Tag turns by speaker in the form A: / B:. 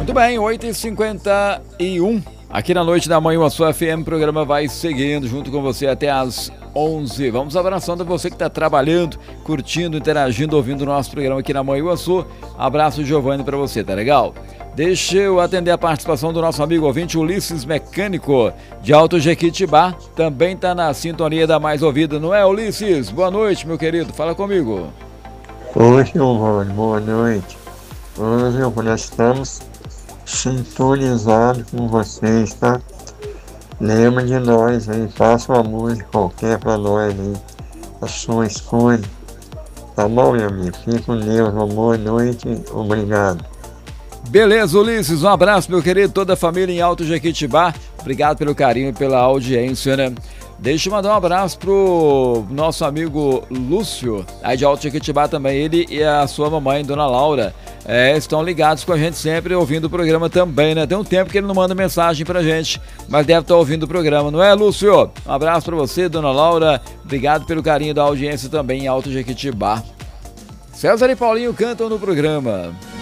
A: Muito bem, 8h51. Aqui na Noite da Manhã, a sua FM, o programa vai seguindo junto com você até às 11. Vamos abraçando você que está trabalhando, curtindo, interagindo, ouvindo o nosso programa aqui na Manhã Sul. Abraço, Giovanni, para você, tá legal? Deixa eu atender a participação do nosso amigo ouvinte Ulisses Mecânico, de Alto Jequitibá. Também está na sintonia da Mais Ouvida, não é, Ulisses? Boa noite, meu querido. Fala comigo.
B: Oi, Giovanni. Boa noite. Hoje nós estamos sintonizados com vocês, tá? Lembra de nós aí, faça uma música qualquer pra nós aí, a sua escolha. Tá bom, meu amigo? Fique com Deus, uma boa noite, obrigado.
A: Beleza, Ulisses, um abraço, meu querido, toda a família em Alto Jequitibá. Obrigado pelo carinho e pela audiência, né? Deixa eu mandar um abraço pro nosso amigo Lúcio, aí de Alto Jequitibá também, ele e a sua mamãe, Dona Laura, estão ligados com a gente sempre, ouvindo o programa também, né? Tem um tempo que ele não manda mensagem pra gente, mas deve estar ouvindo o programa, não é, Lúcio? Um abraço pra você, Dona Laura, obrigado pelo carinho da audiência também em Alto Jequitibá. César e Paulinho cantam no programa.